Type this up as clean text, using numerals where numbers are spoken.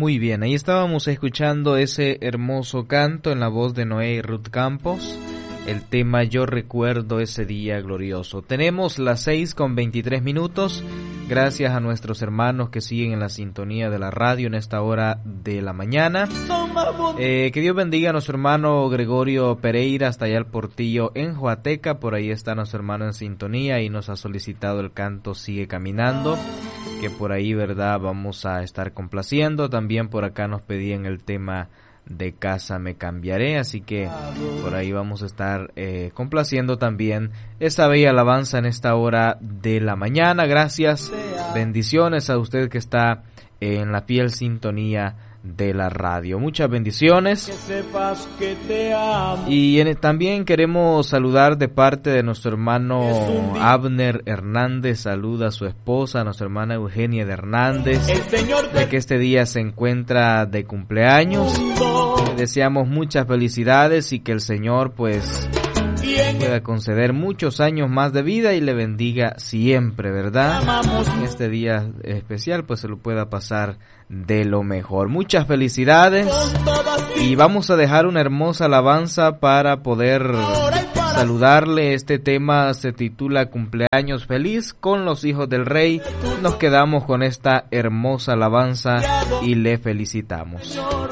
Muy bien, ahí estábamos escuchando ese hermoso canto en la voz de Noé y Ruth Campos, el tema Yo recuerdo ese día glorioso. Tenemos las 6:23. Gracias a nuestros hermanos que siguen en la sintonía de la radio en esta hora de la mañana. Que Dios bendiga a nuestro hermano Gregorio Pereira hasta allá al Portillo en Joateca. Por ahí está nuestro hermano en sintonía y nos ha solicitado el canto Sigue Caminando, que por ahí, verdad, vamos a estar complaciendo. También por acá nos pedían el tema de Casa Me Cambiaré, así que por ahí vamos a estar complaciendo también esa bella alabanza en esta hora de la mañana. Gracias, bendiciones a usted que está en la fiel sintonía de la radio. Muchas bendiciones. Y también queremos saludar de parte de nuestro hermano Abner Hernández. Saluda a su esposa, a nuestra hermana Eugenia de Hernández, de que este día se encuentra de cumpleaños. Le deseamos muchas felicidades y que el Señor pues pueda conceder muchos años más de vida y le bendiga siempre, ¿verdad? En este día especial pues se lo pueda pasar de lo mejor. Muchas felicidades y vamos a dejar una hermosa alabanza para poder saludarle. Este tema se titula Cumpleaños Feliz con los Hijos del Rey. Nos quedamos con esta hermosa alabanza y le felicitamos.